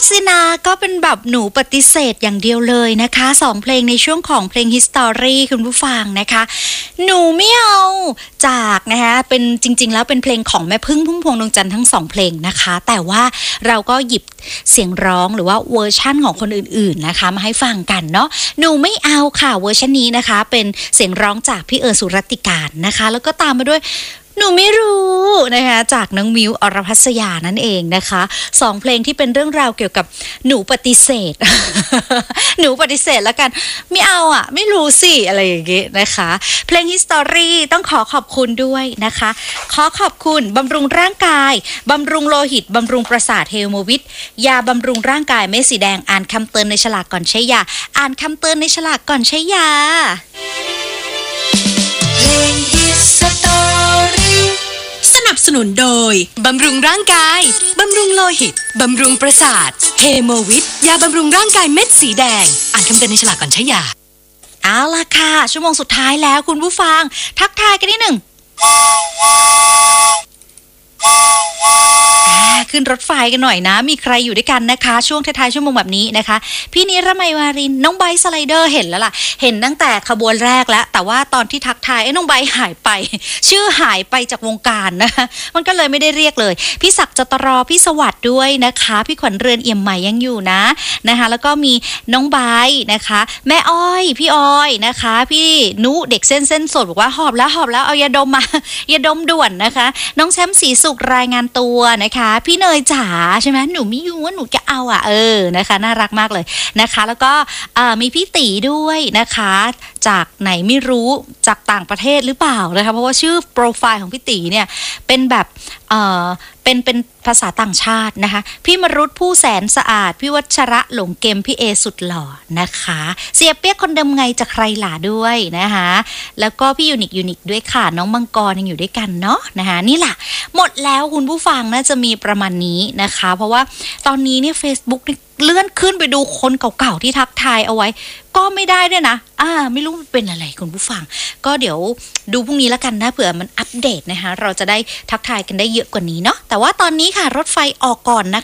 สินะก็เป็นแบบหนูปฏิเสธอย่างเดียวเลยนะคะ2เพลงในช่วงของเพลง History คุณผู้ฟังนะคะหนูไม่เอาจากนะคะเป็นจริงๆแล้วเป็นเพลงของแม่พึ่งพุ่มพวงดวงจันทร์ทั้ง2เพลงนะคะแต่ว่าเราก็หยิบเสียงร้องหรือว่าเวอร์ชั่นของคนอื่นๆนะคะมาให้ฟังกันเนาะหนูไม่เอาค่ะเวอร์ชันนี้นะคะเป็นเสียงร้องจากพี่สุรตติการนะคะแล้วก็ตามมาด้วยหนูไม่รู้นะคะจากน้องมิวอรพัสยานั่นเองนะคะ2เพลงที่เป็นเรื่องราวเกี่ยวกับหนูปฏิเสธ หนูปฏิเสธแล้วกันไม่เอาอ่ะไม่รู้สิอะไรอย่างเงี้ยนะคะเพลง History ต้องขอขอบคุณด้วยนะคะขอขอบคุณบำรุงร่างกายบำรุงโลหิตบำรุงประสาทเฮลโมวิทยาบำรุงร่างกายเม็ดสีแดงอ่านคำเตือนในฉลากก่อนใช้ยาอ่านคำเตือนในฉลากก่อนใช้ยาเพลง History สนับสนุนโดยบำรุงร่างกายบำรุงโลหิตบำรุงประสาทเฮโมวิทยาบำรุงร่างกายเม็ดสีแดงอ่านคำเตือนในฉลากก่อนใช้ยาเอาล่ะค่ะชั่วโมงสุดท้ายแล้วคุณผู้ฟังทักทายกันนิดหนึ่งขึ้นรถไฟกันหน่อยนะมีใครอยู่ด้วยกันนะคะช่วงท้ายๆชั่วโมงแบบนี้นะคะพี่นิรมัยวารินน้องไบสไลเดอร์เห็นแล้วล่ะเห็นตั้งแต่ขบวนแรกแล้วแต่ว่าตอนที่ทักทายน้องไบหายไปชื่อหายไปจากวงการนะคะมันก็เลยไม่ได้เรียกเลยพี่ศักดิ์จตรพี่สวัสดิ์ด้วยนะคะพี่ขวัญเรือนเอี่ยมใหม่ยังอยู่นะคะแล้วก็มีน้องไบนะคะแม่อ้อยพี่อ้อยนะคะพี่นุเด็กเส้นสดบอกว่าหอบแล้วเอายาดมมายาดมด่วนนะคะน้องแชมป์ศรีสุขรายงานตัวนะคะพี่เนยจ๋าใช่ไหมหนูไม่อยู่ว่าหนูจะเอานะคะน่ารักมากเลยนะคะแล้วก็มีพี่ตีด้วยนะคะจากไหนไม่รู้จากต่างประเทศหรือเปล่านะคะเพราะว่าชื่อโปรไฟล์ของพี่ตีเนี่ยเป็นแบบเป็นภาษาต่างชาตินะคะพี่มรุตผู้แสนสะอาดพี่วัชระหลงเกมพี่เอสุดหล่อนะคะเสียเปียกคนเดิมไงจะใครหล่าด้วยนะคะแล้วก็พี่ยูนิคด้วยค่ะน้องมังกรยังอยู่ด้วยกันเนาะนะคะนี่แหละหมดแล้วคุณผู้ฟังน่าจะมีประมาณนี้นะคะเพราะว่าตอนนี้เนี่ย Facebook เลื่อนขึ้นไปดูคนเก่าๆที่ทักทายเอาไว้ก็ไม่ได้ด้วยนะไม่รู้เป็นอะไรคุณผู้ฟังก็เดี๋ยวดูพรุ่งนี้แล้วกันนะเผื่อมันอัปเดตนะคะเราจะได้ทักทายกันได้เยอะกว่านี้เนาะแต่ว่าตอนนี้ค่ะรถไฟออกก่อนนะ